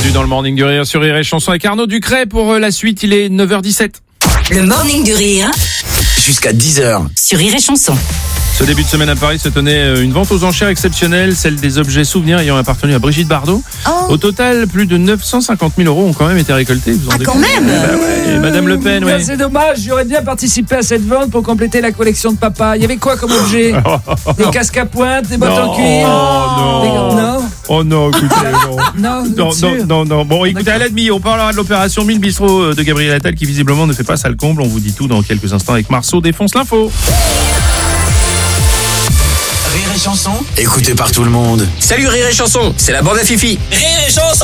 Bienvenue dans le Morning du Rire sur Rire et Chanson avec Arnaud Ducret. Pour la suite, il est 9h17. Le Morning du Rire. Jusqu'à 10h. Sur Rire et Chanson. Ce début de semaine à Paris se tenait une vente aux enchères exceptionnelle, celle des objets souvenirs ayant appartenu à Brigitte Bardot. Oh. Au total, plus de 950 000 € ont quand même été récoltés. Vous en rendez quand compte ? même Et Madame Le Pen, oui. C'est dommage, j'aurais bien participé à cette vente pour compléter la collection de papa. Il y avait quoi comme objet? Des casques à pointe, des bottes en cuir? non. Oh non, écoutez, non. Non. Bon, écoutez, à la demi, on parlera de l'opération 1000 bistrot de Gabriel Attal qui visiblement ne fait pas ça le comble. On vous dit tout dans quelques instants avec Marceau défonce l'info. Rire et Chanson, écouté par tout le monde. Salut Rire et Chanson, c'est la bande à Fifi. Rire et Chanson.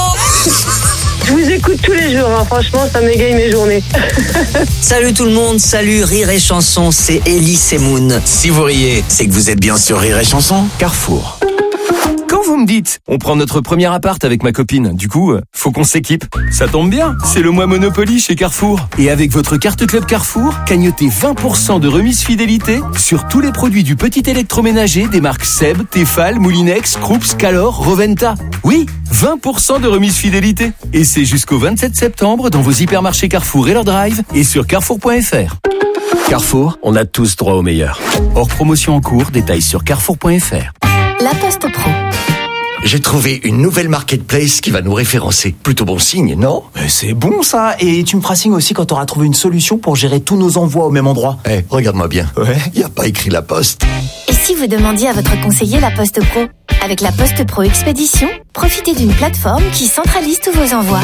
Je vous écoute tous les jours, franchement, ça m'égaye mes journées. Salut tout le monde, salut Rire et Chanson, c'est Elie Semoun. Si vous riez, c'est que vous êtes bien sur Rire et Chanson. Carrefour. Quand vous me dites, on prend notre premier appart avec ma copine, du coup, faut qu'on s'équipe. Ça tombe bien, c'est le mois Monopoly chez Carrefour. Et avec votre carte Club Carrefour, cagnotez 20% de remise fidélité sur tous les produits du petit électroménager des marques Seb, Tefal, Moulinex, Krups, Calor, Roventa. Oui, 20% de remise fidélité. Et c'est jusqu'au 27 septembre dans vos hypermarchés Carrefour et leur drive et sur carrefour.fr. Carrefour, on a tous droit au meilleur. Hors promotion en cours, détails sur carrefour.fr. La Poste Pro. J'ai trouvé une nouvelle marketplace qui va nous référencer. Plutôt bon signe, non? C'est bon ça. Et tu me feras signe aussi quand tu auras trouvé une solution pour gérer tous nos envois au même endroit. Regarde-moi bien. Ouais. Y a pas écrit La Poste. Et si vous demandiez à votre conseiller La Poste Pro? Avec La Poste Pro Expédition, profitez d'une plateforme qui centralise tous vos envois.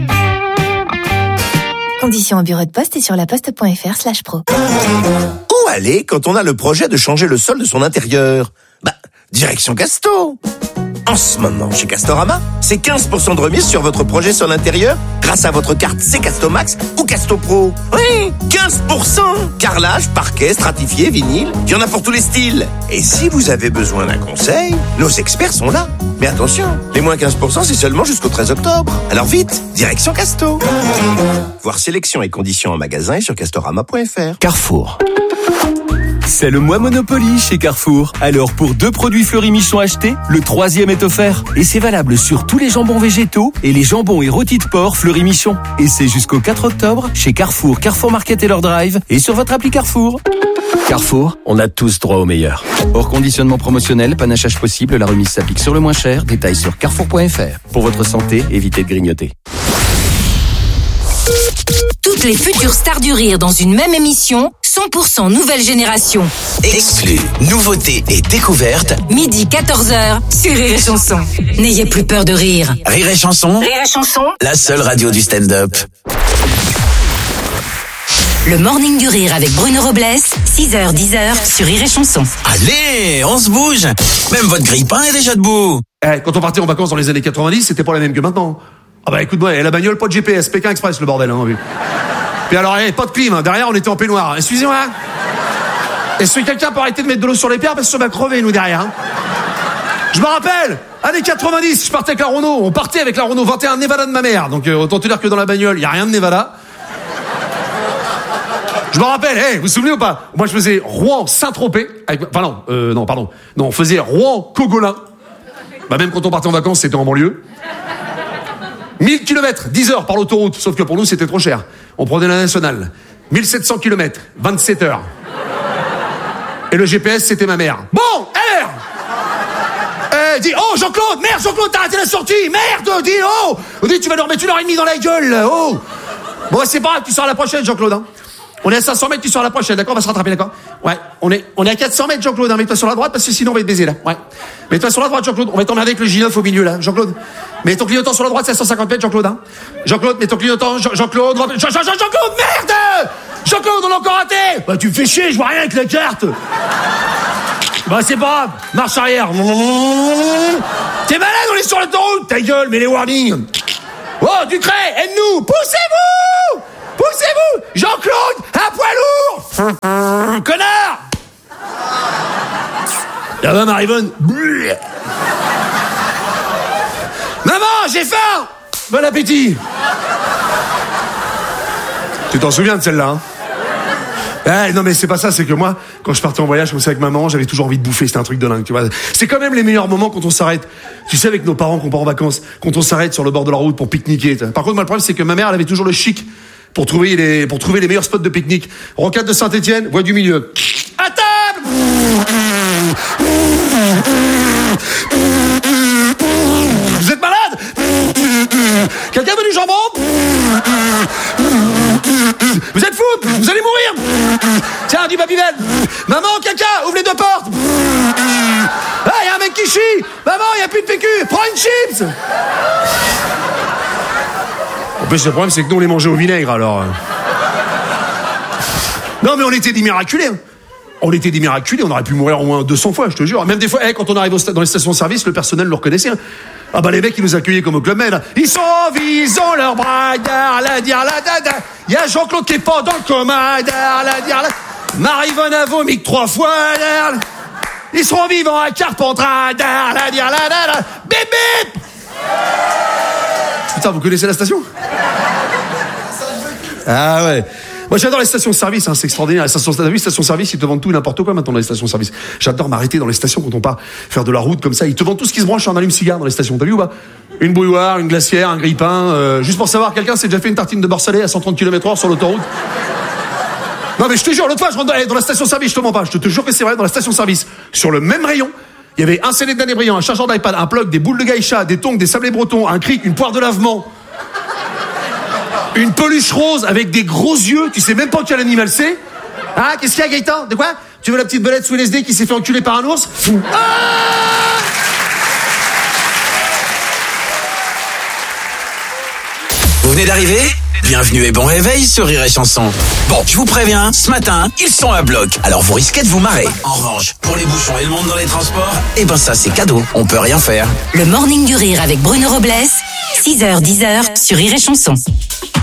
Conditions au bureau de poste et sur laposte.fr/pro. Où aller quand on a le projet de changer le sol de son intérieur? Direction Casto. En ce moment, chez Castorama, c'est 15% de remise sur votre projet sol intérieur grâce à votre carte C-Castomax ou Casto Pro. Oui, 15%. Carrelage, parquet, stratifié, vinyle, il y en a pour tous les styles. Et si vous avez besoin d'un conseil, nos experts sont là. Mais attention, les moins 15%, c'est seulement jusqu'au 13 octobre. Alors vite, direction Casto. Voir sélection et conditions en magasin et sur castorama.fr. Carrefour. C'est le mois Monopoly chez Carrefour. Alors pour 2 produits Fleury Michon achetés, le 3e est offert. Et c'est valable sur tous les jambons végétaux et les jambons et rôtis de porc Fleury Michon. Et c'est jusqu'au 4 octobre chez Carrefour, Carrefour Market et leur drive et sur votre appli Carrefour. Carrefour, on a tous droit au meilleur. Hors conditionnement promotionnel, panachage possible, la remise s'applique sur le moins cher. Détails sur carrefour.fr. Pour votre santé, évitez de grignoter. Toutes les futures stars du rire dans une même émission, 100% nouvelle génération. Exclus, nouveautés et découvertes. Midi 14h sur Rire et Chanson. N'ayez plus peur de rire. Rire et Chanson, Rire et Chanson, la seule radio du stand-up. le Morning du Rire avec Bruno Robles, 6h-10h sur Rire et Chanson. Allez, on se bouge. Même votre grille-pain est déjà debout. Quand on partait en vacances dans les années 90, c'était pas la même que maintenant. Ah bah écoute-moi, la bagnole, pas de GPS, Pékin Express le bordel, hein. Puis alors, pas de clim, derrière on était en peignoir. Excusez-moi. Est-ce que quelqu'un peut arrêter de mettre de l'eau sur les pierres parce qu'on va crever nous derrière, hein. Je me rappelle, années 90, je partais avec la Renault, on partait avec la Renault 21 Nevada de ma mère. Donc autant te dire que dans la bagnole, il y a rien de Nevada. Je me rappelle, vous vous souvenez ou pas? Moi je faisais Rouen-Saint-Tropez, on faisait Rouen-Cogolin. Bah même quand on partait en vacances, c'était en banlieue. 1000 km, 10 heures par l'autoroute, sauf que pour nous c'était trop cher. On prenait la nationale. 1700 km, 27 heures. Et le GPS c'était ma mère. Bon, dis, oh Jean-Claude, merde Jean-Claude, t'as raté la sortie, merde, dis, oh, dis, tu vas nous remettre 1h30 dans la gueule, oh. Bon, c'est pas grave, tu sors à la prochaine Jean-Claude, hein. On est à 500 mètres, tu sors à la prochaine, d'accord? On va se rattraper, d'accord? Ouais, on est à 400 mètres, Jean-Claude, hein. Mets-toi sur la droite parce que sinon on va être baisé, là. Ouais. Mets-toi sur la droite, Jean-Claude. On va t'emmerder avec le J9 au milieu, là. Jean-Claude. Mets ton clignotant sur la droite, c'est à 150 mètres, Jean-Claude, hein. Jean-Claude, mets ton clignotant, Jean-Claude, Jean-Claude, merde! Jean-Claude, on a encore raté! Bah, tu me fais chier, je vois rien avec la carte! Bah, c'est pas grave. Marche arrière. T'es malade, on est sur l'autoroute! Ta gueule, mets les warnings! Oh, Ducret, aide-nous! Poussez-vous! Poussez-vous! Jean-Claude, un poids lourd! Connard! Ça va, Marivonne? Maman, j'ai faim! Bon appétit! Tu t'en souviens de celle-là, hein? Non mais c'est pas ça, c'est que moi, quand je partais en voyage comme ça avec maman, j'avais toujours envie de bouffer, c'était un truc de dingue, tu vois. C'est quand même les meilleurs moments quand on s'arrête. Tu sais, avec nos parents qu'on part en vacances, quand on s'arrête sur le bord de la route pour pique-niquer. Par contre, moi, le problème, c'est que ma mère, elle avait toujours le chic pour trouver les meilleurs spots de pique-nique. Rocade de Saint-Étienne, voie du milieu. À table! Vous êtes malade? Quelqu'un veut du jambon? Vous êtes fous? Vous allez mourir? Tiens, du Babybel. Maman, caca, ouvre les deux portes. Ah, il y a un mec qui chie. Maman, il n'y a plus de PQ. Prends une chips. En plus, le problème, c'est que nous, on les mangeait au vinaigre, alors. Non, mais on était des miraculés. On était des miraculés, on aurait pu mourir au moins 200 fois, je te jure. Même des fois, quand on arrive dans les stations-service, le personnel le reconnaissait. Ah bah les mecs, ils nous accueillaient comme au Club Med. Ils sont en vie, ils ont leur bras, la dire la dada. Il y a Jean-Claude qui est pas dans le coma, la dire la. Marie-Vonne a vomi 3 fois, ils seront vivants à Carpentras, la dire la dada. Bip bip. Putain, vous connaissez la station? Ah ouais. Moi j'adore les stations-service, c'est extraordinaire. Les stations-service, ils te vendent tout et n'importe quoi maintenant dans les stations-service. J'adore m'arrêter dans les stations quand on part faire de la route comme ça. Ils te vendent tout ce qui se branche en allume-cigare dans les stations. T'as vu ou pas? Une bouilloire, une glacière, un grille-pain. Juste pour savoir, quelqu'un s'est déjà fait une tartine de beurre salé à 130 km/h sur l'autoroute? Non mais je te jure, l'autre fois je rentre dans la station-service, je te mens pas, je te jure que c'est vrai, dans la station-service, sur le même rayon, il y avait un CD de Danny Briand, un chargeur d'iPad, un plug, des boules de gaïcha, des tongs, des sablés bretons, un cric, une poire de lavement. Une peluche rose avec des gros yeux, tu sais même pas quel animal c'est. Ah, qu'est-ce qu'il y a, Gaëtan? De quoi? Tu veux la petite belette sous LSD qui s'est fait enculer par un ours? Ah! Vous venez d'arriver? Bienvenue et bon réveil sur Rire et Chanson. Bon, je vous préviens, ce matin, ils sont à bloc. Alors vous risquez de vous marrer. En revanche, pour les bouchons et le monde dans les transports, ça c'est cadeau, on peut rien faire. Le Morning du Rire avec Bruno Robles, 6h-10h sur Rire et Chanson.